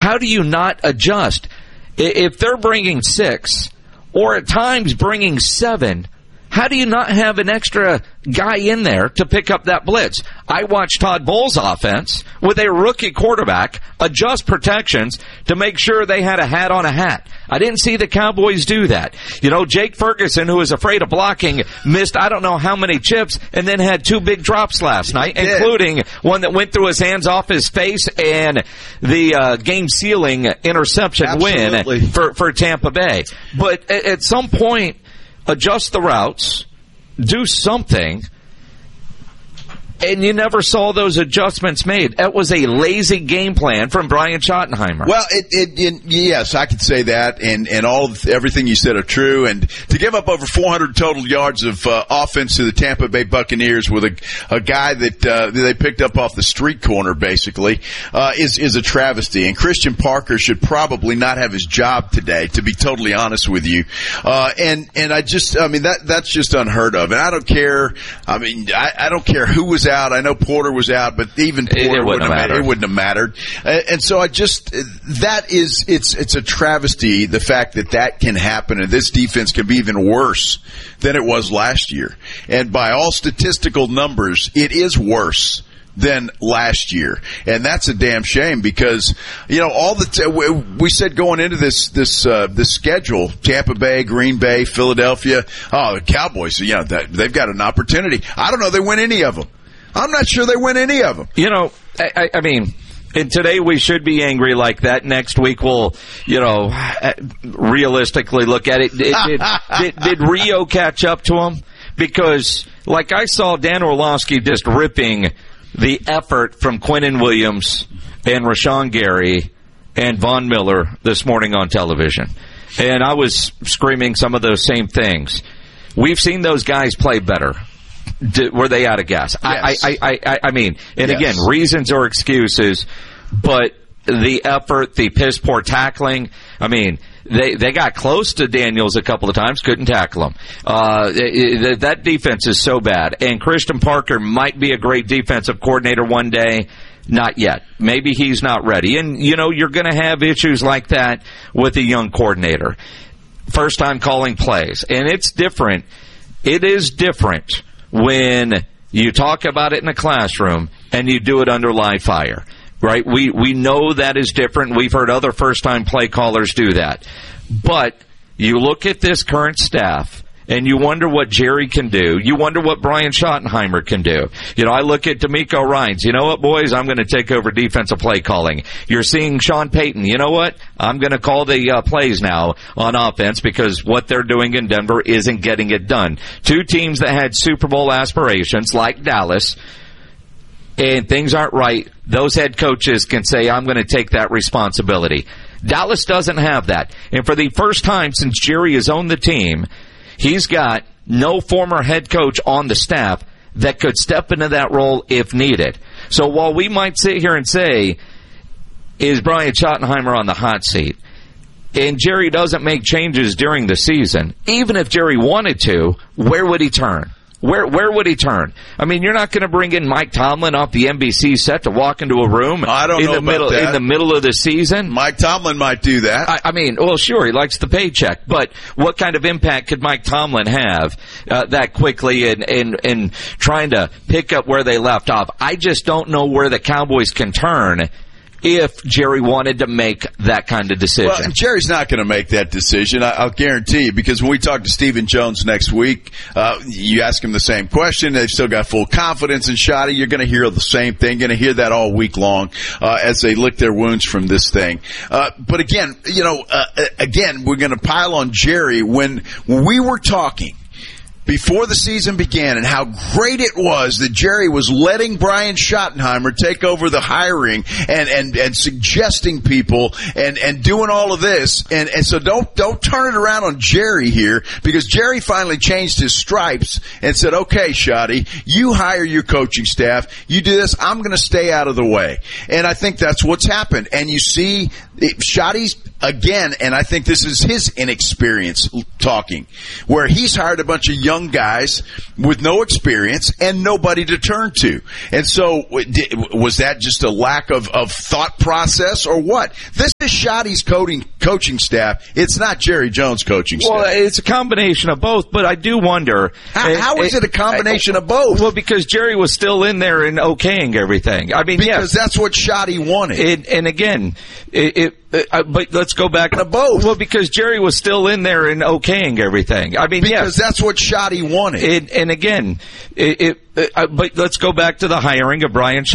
How do you not adjust? If they're bringing 6, or at times bringing 7, how do you not have an extra guy in there to pick up that blitz? I watched Todd Bowles' offense with a rookie quarterback adjust protections to make sure they had a hat on a hat. I didn't see the Cowboys do that. You know, Jake Ferguson, who was afraid of blocking, missed I don't know how many chips and then had 2 big drops last night, including one that went through his hands off his face and the game-sealing interception win for Tampa Bay. But at some point, adjust the routes, do something, and you never saw those adjustments made. That was a lazy game plan from Brian Schottenheimer. Well, yes, I could say that, and everything you said are true. And to give up over 400 total yards of offense to the Tampa Bay Buccaneers with a guy that they picked up off the street corner, basically, is a travesty. And Christian Parker should probably not have his job today, to be totally honest with you. And that's just unheard of. And I don't care. I don't care who was out. I know Porter was out, but even Porter it wouldn't have mattered. And so it's a travesty, the fact that can happen, and this defense can be even worse than it was last year. And by all statistical numbers, it is worse than last year. And that's a damn shame because, you know, we said going into this schedule, Tampa Bay, Green Bay, Philadelphia, the Cowboys, you know, they've got an opportunity. I don't know they win any of them. I'm not sure they win any of them. You know, I mean, and today we should be angry like that. Next week we'll, you know, realistically look at it. Did Rio catch up to him? Because, like, I saw Dan Orlovsky just ripping the effort from Quinnen Williams and Rashawn Gary and Von Miller this morning on television. And I was screaming some of those same things. We've seen those guys play better. Were they out of gas? Yes. I mean, and again, reasons or excuses, but the effort, the piss poor tackling, I mean, they got close to Daniels a couple of times, couldn't tackle him. That defense is so bad. And Christian Parker might be a great defensive coordinator one day. Not yet. Maybe he's not ready. And, you know, you're going to have issues like that with a young coordinator. First time calling plays. And it's different. It is different when you talk about it in a classroom and you do it under live fire, right? We know that is different. We've heard other first-time play callers do that. But you look at this current staff and you wonder what Jerry can do. You wonder what Brian Schottenheimer can do. You know, I look at D'Amico Ryans. You know what, boys? I'm going to take over defensive play calling. You're seeing Sean Payton. You know what? I'm going to call the plays now on offense because what they're doing in Denver isn't getting it done. 2 teams that had Super Bowl aspirations, like Dallas, and things aren't right. Those head coaches can say, I'm going to take that responsibility. Dallas doesn't have that. And for the first time since Jerry has owned the team, he's got no former head coach on the staff that could step into that role if needed. So while we might sit here and say, is Brian Schottenheimer on the hot seat? And Jerry doesn't make changes during the season. Even if Jerry wanted to, where would he turn? Where would he turn? I mean, you're not going to bring in Mike Tomlin off the NBC set to walk into a room in the middle of the season. Mike Tomlin might do that. I mean, well, sure, he likes the paycheck, but what kind of impact could Mike Tomlin have that quickly in trying to pick up where they left off? I just don't know where the Cowboys can turn if Jerry wanted to make that kind of decision. Well, and Jerry's not going to make that decision, I'll guarantee you, because when we talk to Stephen Jones next week, you ask him the same question. They've still got full confidence in Shotty. You're going to hear the same thing. Going to hear that all week long as they lick their wounds from this thing. But again, you know, we're going to pile on Jerry when we were talking before the season began and how great it was that Jerry was letting Brian Schottenheimer take over the hiring and suggesting people and doing all of this. And so don't turn it around on Jerry here, because Jerry finally changed his stripes and said, okay, Shotty, you hire your coaching staff. You do this. I'm going to stay out of the way. And I think that's what's happened. And you see Shotty's again, and I think this is his inexperience talking, where he's hired a bunch of young guys with no experience and nobody to turn to. And so was that just a lack of thought process or what? This Schotty's coaching staff. It's not Jerry Jones' coaching staff. Well, it's a combination of both, but I do wonder. How is it a combination of both? Well, because Jerry was still in there and okaying everything. I mean, because that's what Schotty wanted. And again, but let's go back to both. Well, because Jerry was still in there and okaying everything. I mean, because that's what Schotty wanted. And again, but let's go back to the hiring of Brian Schotty.